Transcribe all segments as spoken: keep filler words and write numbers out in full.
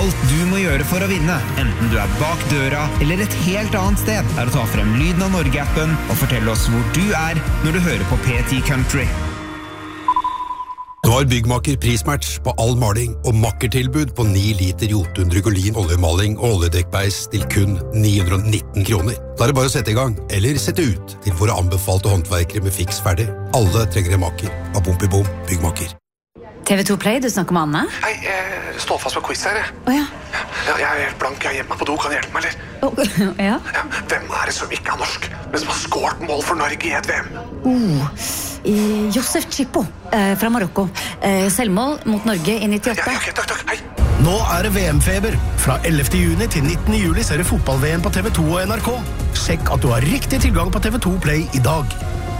Alt du må gjøre for å vinne, enten du er bak døra eller et helt annet sted, er å ta frem Lyden av Norge-appen og fortelle oss hvor du er når du hører på P ti Country. Nå har Byggmaker prismatch på all maling og makkertilbud på ni liter Jotun Drygolin oljemaling og oljedekkbeis til kun ni hundre og nitten kroner. Da er det bare å sette i gang, eller sette ut til våre anbefalte håndverkere med fiks ferdig. Alle trenger en maker. Av bom i bom, Byggmaker. T V to Play, du snakker med Anne? Hei, jeg står fast på quiz her. Åja. Ja, jeg er helt blank, jeg er hjemme på do, kan du hjelpe meg, eller? Oh, ja? Ja, hvem er det som ikke er norsk, men som har skåret mål for Norge i et V M? Oh, eh, Josef Chipo eh, fra Marokko. Eh, selvmål mot Norge i nittiåtte. Ja, ok, takk, takk, hei. Nå er det V M-feber. Fra ellevte juni til nittende juli ser du fotball-V M på T V to og N R K. Sjekk at du har riktig tilgang på T V to Play i dag.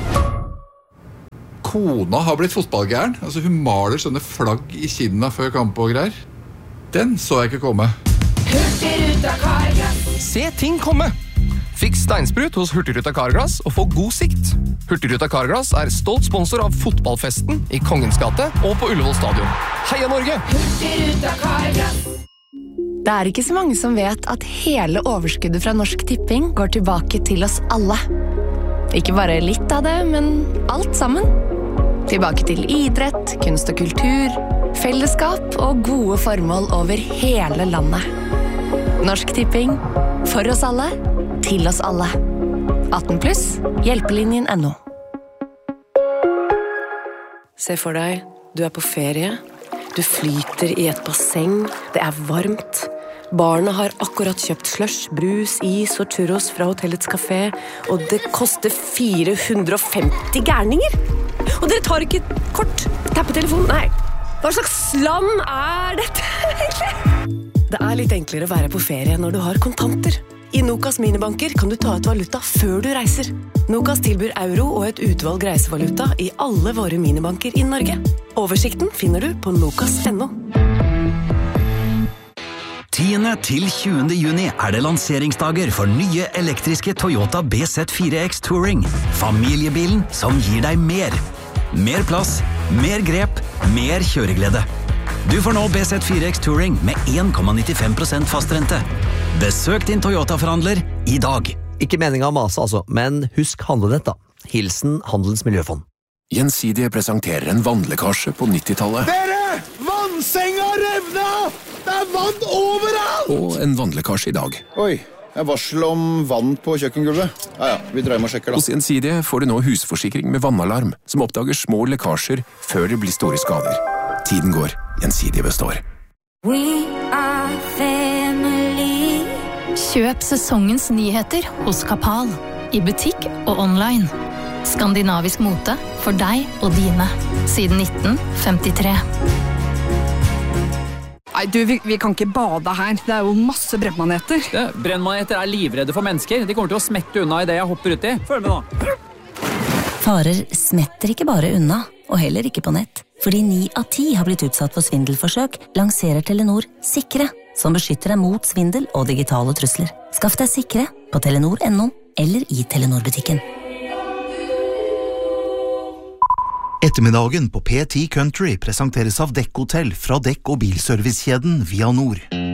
Kona har blitt fotballgæren. Altså, hun maler sånne flagg i kinna før kamp og greier. Den så jeg ikke komme. Hurtigruta Carglass. Se ting komme. Fiks steinsprut hos Hurtigruta Carglass og få god sikt. Hurtigruta Carglass er stolt sponsor av fotballfesten i Kongens gate og på Ullevål stadion. Heia Norge! Hurtigruta Carglass. Det er ikke så mange som vet at hele overskuddet fra Norsk Tipping går tilbake til oss alle. Ikke bare litt av det, men alt sammen. Tilbake til idrett, kunst og kultur, fellesskap og gode formål over hele landet. Norsk Tipping. For oss alle. Til oss alle. atten pluss. Hjelpelinjen N O. Se for deg, du er på ferie. Du flyter i et basseng. Det er varmt. Barna har akkurat kjøpt slush, brus, is og churros fra hotellets kafé, og det koster fire hundre og femti gærninger. Og dere tar ikke kort, tappe telefonen, nei. Hva slags slam er dette, egentlig? Det er litt enklere å være på ferie når du har kontanter. I Nokas minibanker kan du ta ut valuta før du reiser. Nokas tilbyr euro og et utvalg reisevaluta i alle våre minibanker i Norge. Oversikten finner du på nokas punktum no. tiende til tjuende juni er det lanseringsdager for nye elektriske Toyota B Z fire X Touring. Familiebilen som gir deg mer. Mer plass, mer grep, mer kjøreglede. Du får nå B Z fire X Touring med en komma nittifem prosent fastrente. Besøk din Toyota-forhandler i dag. Ikke meningen å mase altså, men husk handlenett da. Hilsen Handelens Miljøfond. Gjensidige presenterer en vannlekkasje på nittitallet. Dere! Vannsenga revna! Det er vann overalt! Og en vannlekkasje i dag. Oi, jeg varsel om vann på kjøkkengulvet. Ja, ja, vi dreier med og sjekker da. Hos Gjensidige får du nå husforsikring med vannalarm, som oppdager små lekkasjer før det blir store skader. Tiden går, Gjensidige består. We are family. Kjøp sesongens nyheter hos Kapal. I butikk og online. Skandinavisk mote for deg og dine. Siden nitten femtitre. Nei, du, vi, vi kan ikke bade her. Det er jo masse brennmaneter. Ja, brennmaneter er livredde for mennesker. De kommer til å smette unna i det jeg hopper ut i. Følg med nå. Farer smetter ikke bare unna, og heller ikke på nett. Fordi ni av ti har blitt utsatt for svindelforsøk, lanserer Telenor Sikre, som beskytter deg mot svindel og digitale trusler. Skaff deg Sikre på telenor punktum no eller i Telenor-butikken. Ettermiddagen på P ti Country presenteres av Dekk Hotel fra Dekk- og bilservicekjeden Via Nord.